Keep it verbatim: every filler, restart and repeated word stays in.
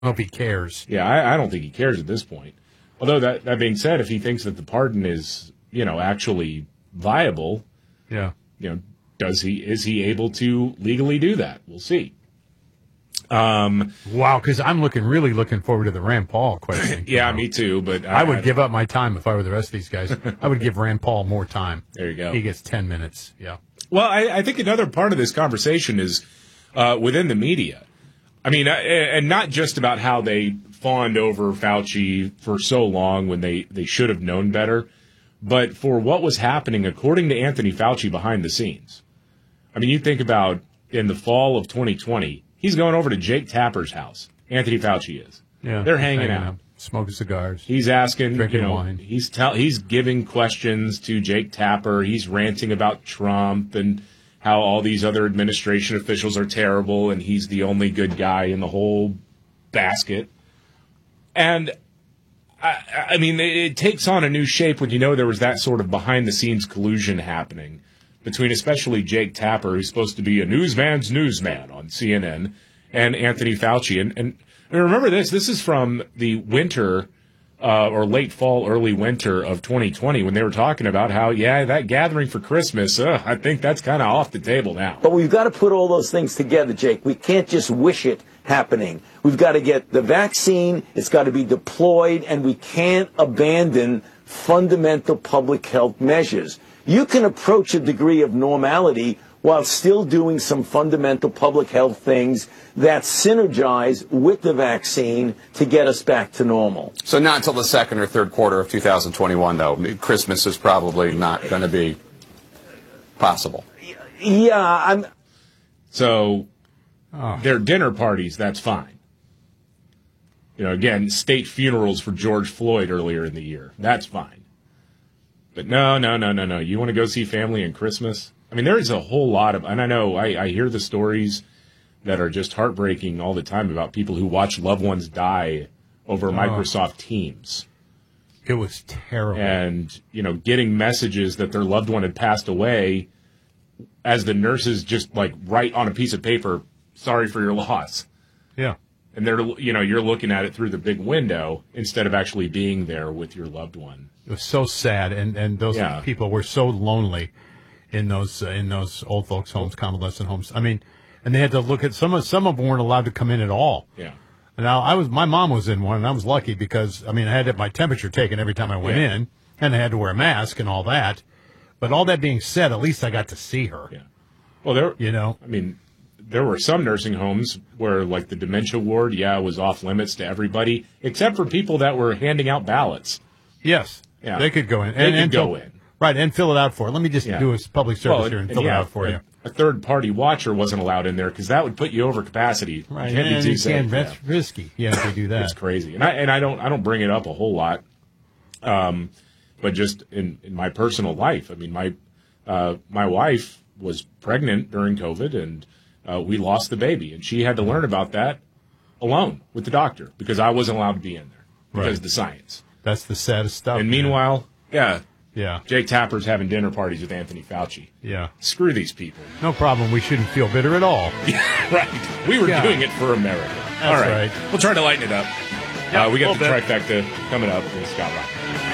know if he cares. Yeah, I, I don't think he cares at this point. Although, that, that being said, if he thinks that the pardon is, you know, actually viable, yeah, you know, does he is he able to legally do that? We'll see. Um, wow, because I'm looking really looking forward to the Rand Paul question. yeah, you know. me too. But I, I would I, give up my time if I were the rest of these guys. I would give Rand Paul more time. There you go. He gets ten minutes. Yeah. Well, I, I think another part of this conversation is uh, within the media. I mean, uh, and not just about how they fawned over Fauci for so long when they, they should have known better, but for what was happening, according to Anthony Fauci, behind the scenes. I mean, you think about in the fall of twenty twenty, he's going over to Jake Tapper's house. Anthony Fauci is. Yeah, they're hanging, hanging out. out, smoking cigars. He's asking, drinking you know, wine. He's tell, he's giving questions to Jake Tapper. He's ranting about Trump and how all these other administration officials are terrible, and he's the only good guy in the whole basket. And I, I mean, it takes on a new shape when you know there was that sort of behind-the-scenes collusion happening between especially Jake Tapper, who's supposed to be a newsman's newsman on C N N, and Anthony Fauci. And, and, and remember this, this is from the winter uh, or late fall, early winter of twenty twenty when they were talking about how, yeah, that gathering for Christmas, uh, I think that's kind of off the table now. But we've got to put all those things together, Jake. We can't just wish it happening. We've got to get the vaccine, it's got to be deployed, and we can't abandon fundamental public health measures. You can approach a degree of normality while still doing some fundamental public health things that synergize with the vaccine to get us back to normal. So not until the second or third quarter of two thousand twenty-one, though. Christmas is probably not going to be possible. Yeah, I'm... So oh. their dinner parties, that's fine. You know, again, state funerals for George Floyd earlier in the year, that's fine. But no, no, no, no, no. You want to go see family in Christmas? I mean, there is a whole lot of, and I know I, I hear the stories that are just heartbreaking all the time about people who watch loved ones die over oh. Microsoft Teams. It was terrible. And, you know, getting messages that their loved one had passed away as the nurses just, like, write on a piece of paper, sorry for your loss. Yeah. And they're, you know, you're looking at it through the big window instead of actually being there with your loved one. It was so sad, and, and those yeah. people were so lonely in those uh, in those old folks' homes, convalescent homes. I mean, and they had to look at some of some of them weren't allowed to come in at all. Yeah. Now I was my mom was in one, and I was lucky because I mean I had to have my temperature taken every time I went yeah. in, and I had to wear a mask and all that. But all that being said, at least I got to see her. Yeah. Well, there. You know, I mean, there were some nursing homes where, like, the dementia ward, yeah, was off limits to everybody except for people that were handing out ballots. Yes. Yeah. They could go in. They and, could and go fill, in. Right, and fill it out for it. Let me just yeah. do a public service well, here and and fill yeah, it out for a, you. A third-party watcher wasn't allowed in there because that would put you over capacity. Right, you can't and be too you safe. can't, that's yeah. risky. Yeah, if they do that. It's crazy. And I, and I don't I don't bring it up a whole lot, um, but just in, in my personal life. I mean, my uh, my wife was pregnant during COVID, and uh, we lost the baby. And she had to learn about that alone with the doctor because I wasn't allowed to be in there because right. of the science. That's the saddest stuff. And meanwhile, yeah, yeah, Jake Tapper's having dinner parties with Anthony Fauci. Yeah. Screw these people. No problem. We shouldn't feel bitter at all. Yeah, right. We were yeah. doing it for America. That's all right. right. We'll try to lighten it up. Yep, uh, we got the bit. trifecta coming up with Scott Rock.